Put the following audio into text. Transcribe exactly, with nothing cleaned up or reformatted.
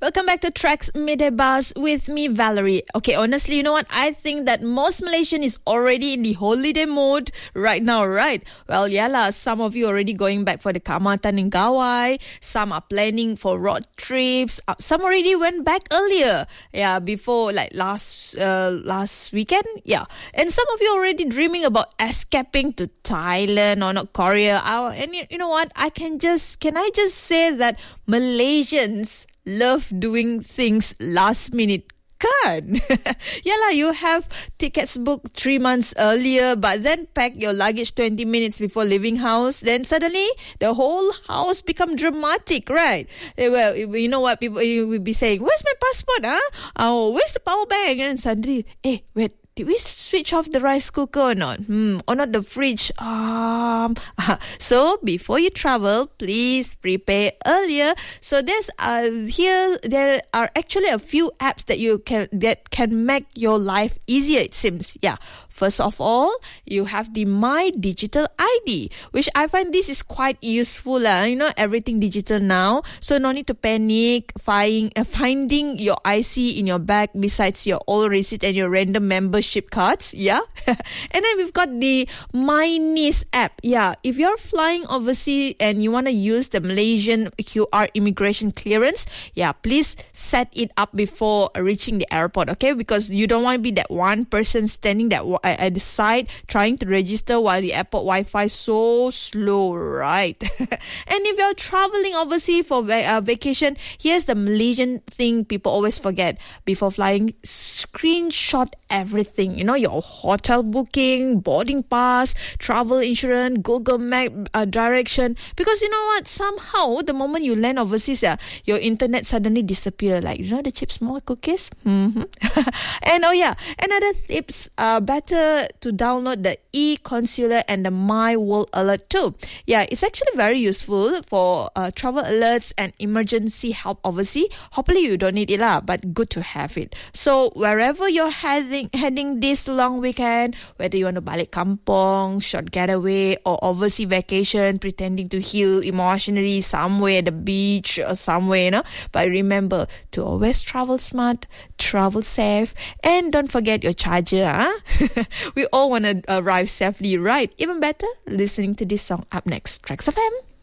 Welcome back to Tracks Midday Buzz with me, Valerie. Okay, honestly, you know what? I think that most Malaysian is already in the holiday mode right now, right? Well, yeah lah, some of you already going back for the Kamatan in Gawai. Some are planning for road trips. Uh, some already went back earlier. Yeah, before like last uh, last weekend. Yeah. And some of you already dreaming about escaping to Thailand or not Korea. Uh, and you, you know what? I can just, can I just say that Malaysians love doing things last minute. Kan? Yalah, you have tickets booked three months earlier, but then pack your luggage twenty minutes before leaving house. Then suddenly, the whole house become dramatic, right? Eh, Well, you know what? People you will be saying, "Where's my passport? Huh? Oh, where's the power bank?" And suddenly, eh, wait. Did we switch off the rice cooker or not? Hmm, or not the fridge? Um, so before you travel, please prepare earlier. So there's uh here there are actually a few apps that you can that can make your life easier. It seems, yeah. First of all, you have the My Digital I D, which I find this is quite useful. Uh, you know, everything digital now, so no need to panic finding uh, finding your I C in your bag besides your old receipt and your random membership cards. Yeah, and then we've got the My Niece app. Yeah, if you're flying overseas and you want to use the Malaysian Q R immigration clearance, yeah, please set it up before reaching the airport. Okay, because you don't want to be that one person standing that at the side trying to register while the airport Wi-Fi is so slow, right? And if you're traveling overseas for va- uh, vacation, here's the Malaysian thing people always forget before flying: screenshot everything. You know, your hotel booking, boarding pass, travel insurance, Google Map uh, direction. Because you know what? Somehow, the moment you land overseas, uh, your internet suddenly disappear. Like, you know, the Chips More cookies? Mm-hmm. And oh yeah, another tips, uh, better to download the e-Consular and the My World Alert too. Yeah, it's actually very useful for uh, travel alerts and emergency help overseas. Hopefully you don't need it lah, but good to have it. So wherever you're heading heading this long weekend, whether you want to balik kampung, short getaway, or overseas vacation, pretending to heal emotionally somewhere at the beach or somewhere, you know. But remember to always travel smart, travel safe, and don't forget your charger. Huh? We all want to arrive safely, right? Even better, listening to this song up next. Tracks F M.